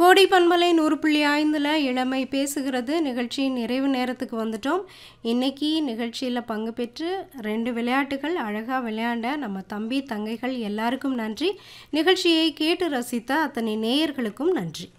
கோடை பண்பலை 100.5ல இளமை பேசுகிறது நிகழ்ச்சியின் நிறைவு நேரத்துக்கு வந்துட்டோம். இன்னைக்கு நிகழ்ச்சியில் பங்கு பெற்று 2 விளையாட்டுகள் அழகாக விளையாண்ட நம்ம தம்பி தங்கைகள் எல்லாருக்கும் நன்றி. நிகழ்ச்சியை கேட்டு ரசித்த அத்தனை நேயர்களுக்கும் நன்றி.